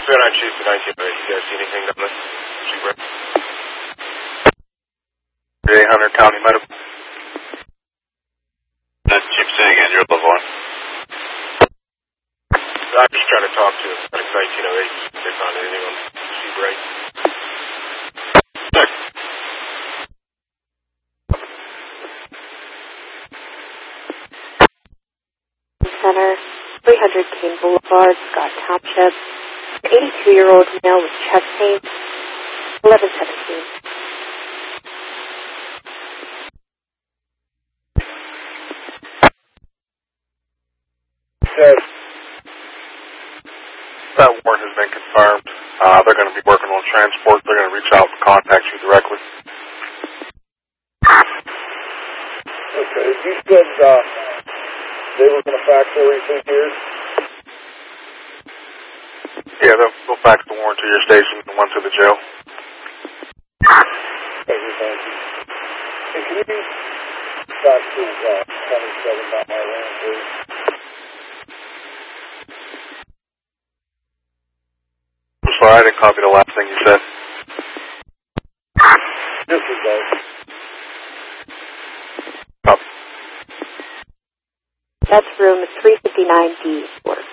309 Chief to 1908. You guys see anything down there? Chief, right? 800 County Medical. That's Chief saying again, you're above one. I'm just trying to talk to 1908. If they found anything on Chief, right? Check. Center, 300 Kane Boulevard, Scott Township. An 82-year-old male with chest pain. 1117. Yes. That warrant has been confirmed. They're going to be working on transport. They're going to reach out and contact you directly. Okay, you said they were going to fax everything here? Yeah, they'll fax the warrant to your station and one to the jail. Thank you. Hey, can you be fax to 27 by my land, please? I'm sorry, I didn't copy the last thing you said. This is those. That's room 359D, work.